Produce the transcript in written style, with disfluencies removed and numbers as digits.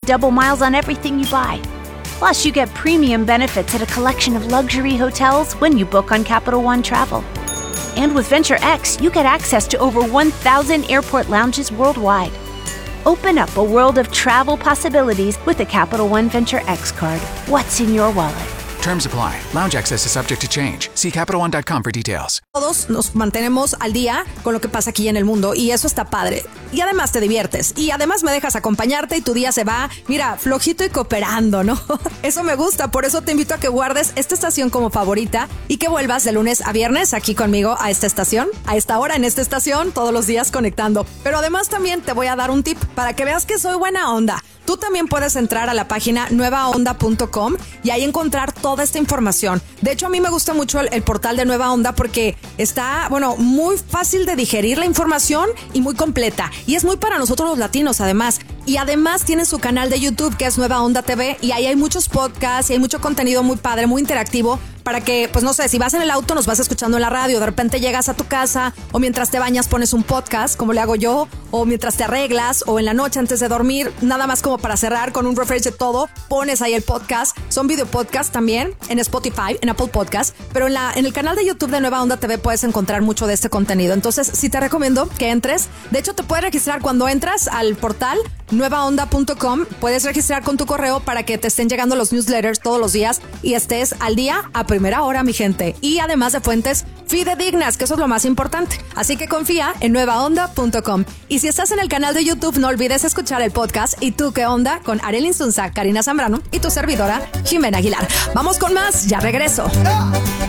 double miles on everything you buy. Plus, you get premium benefits at a collection of luxury hotels when you book on Capital One Travel. And with Venture X, you get access to over 1,000 airport lounges worldwide. Open up a world of travel possibilities with the Capital One Venture X card. What's in your wallet? Terms apply. Lounge access is subject to change. See CapitalOne.com for details. Todos nos mantenemos al día con lo que pasa aquí en el mundo y eso está padre. Y además te diviertes y además me dejas acompañarte y tu día se va, mira, flojito y cooperando, ¿no? Eso me gusta, por eso te invito a que guardes esta estación como favorita y que vuelvas de lunes a viernes aquí conmigo a esta estación, a esta hora en esta estación, todos los días conectando. Pero además también te voy a dar un tip para que veas que soy buena onda. Tú también puedes entrar a la página nuevaonda.com y ahí encontrar toda esta información. De hecho, a mí me gusta mucho el portal de Nueva Onda porque está, muy fácil de digerir la información y muy completa. Y es muy para nosotros los latinos, además. Y además tiene su canal de YouTube, que es Nueva Onda TV, y ahí hay muchos podcasts y hay mucho contenido muy padre, muy interactivo, para que, pues no sé, si vas en el auto nos vas escuchando en la radio, de repente llegas a tu casa o mientras te bañas pones un podcast, como le hago yo, o mientras te arreglas o en la noche antes de dormir, nada más como para cerrar con un refresh de todo, pones ahí el podcast. Son video podcasts también en Spotify, en Apple Podcasts, pero en el canal de YouTube de Nueva Onda TV puedes encontrar mucho de este contenido. Entonces sí te recomiendo que entres. De hecho, te puedes registrar cuando entras al portal nuevaonda.com, puedes registrar con tu correo para que te estén llegando los newsletters todos los días y estés al día a primera hora, mi gente. Y además de fuentes fidedignas, que eso es lo más importante. Así que confía en nuevaonda.com. Y si estás en el canal de YouTube, no olvides escuchar el podcast ¿Y tú qué onda? Con Arely Insunza, Karina Zambrano y tu servidora, Jimena Aguilar. Vamos con más, ya regreso.